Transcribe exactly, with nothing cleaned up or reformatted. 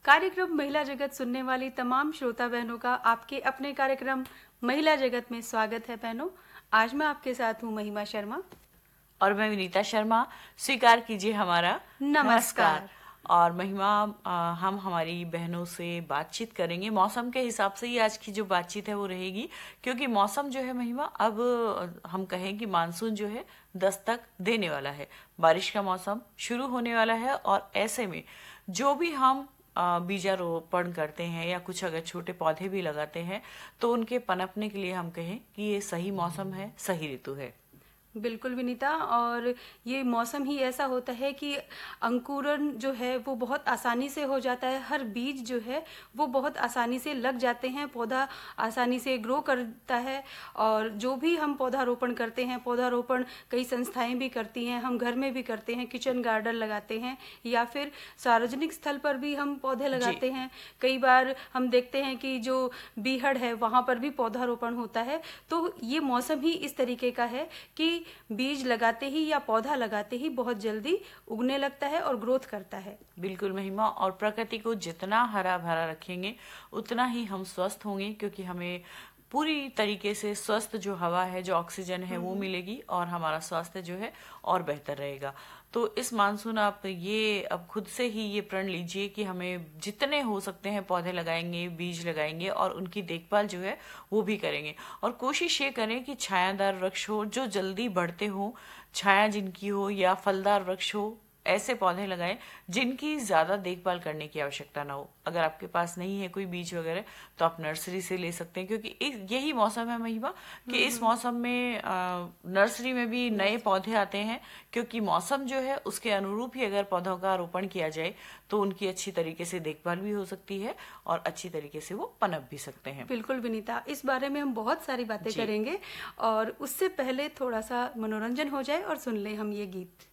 कार्यक्रम महिला जगत सुनने वाली तमाम श्रोता बहनों का आपके अपने कार्यक्रम महिला जगत में स्वागत है। बहनों, आज मैं आपके साथ हूँ महिमा शर्मा और मैं विनीता शर्मा। स्वीकार कीजिए हमारा नमस्कार। और महिमा, आ, हम हमारी बहनों से बातचीत करेंगे। मौसम के हिसाब से ही आज की जो बातचीत है वो रहेगी, क्योंकि मौसम जो है महिमा, अब हम कहें कि मानसून जो है दस्तक देने वाला है। बारिश का मौसम शुरू होने वाला है और ऐसे में जो भी हम बीजारोपण करते हैं या कुछ अगर छोटे पौधे भी लगाते हैं तो उनके पनपने के लिए हम कहें कि ये सही मौसम है, सही ऋतु है। बिल्कुल विनीता, और ये मौसम ही ऐसा होता है कि अंकुरन जो है वो बहुत आसानी से हो जाता है। हर बीज जो है वो बहुत आसानी से लग जाते हैं, पौधा आसानी से ग्रो करता है। और जो भी हम पौधारोपण करते हैं, पौधारोपण कई संस्थाएं भी करती हैं, हम घर में भी करते हैं, किचन गार्डन लगाते हैं या फिर सार्वजनिक स्थल पर भी हम पौधे लगाते हैं। कई बार हम देखते हैं कि जो बीहड़ है वहाँ पर भी पौधारोपण होता है। तो ये मौसम ही इस तरीके का है कि बीज लगाते ही या पौधा लगाते ही बहुत जल्दी उगने लगता है और ग्रोथ करता है। बिल्कुल महिमा, और प्रकृति को जितना हरा भरा रखेंगे उतना ही हम स्वस्थ होंगे, क्योंकि हमें पूरी तरीके से स्वस्थ जो हवा है, जो ऑक्सीजन है वो मिलेगी और हमारा स्वास्थ्य जो है और बेहतर रहेगा। तो इस मानसून आप ये अब खुद से ही ये प्रण लीजिए कि हमें जितने हो सकते हैं पौधे लगाएंगे, बीज लगाएंगे और उनकी देखभाल जो है वो भी करेंगे। और कोशिश ये करें कि छायादार वृक्ष हो, जो जल्दी बढ़ते हो, छाया जिनकी हो, या फलदार वृक्ष हो। ऐसे पौधे लगाएं जिनकी ज्यादा देखभाल करने की आवश्यकता ना हो। अगर आपके पास नहीं है कोई बीज वगैरह तो आप नर्सरी से ले सकते हैं, क्योंकि यही मौसम है महिमा कि इस मौसम में आ, नर्सरी में भी नए पौधे आते हैं, क्योंकि मौसम जो है उसके अनुरूप ही अगर पौधों का रोपण किया जाए तो उनकी अच्छी तरीके से देखभाल भी हो सकती है और अच्छी तरीके से वो पनप भी सकते हैं। बिल्कुल विनीता, इस बारे में हम बहुत सारी बातें करेंगे और उससे पहले थोड़ा सा मनोरंजन हो जाए और सुन ले हम ये गीत।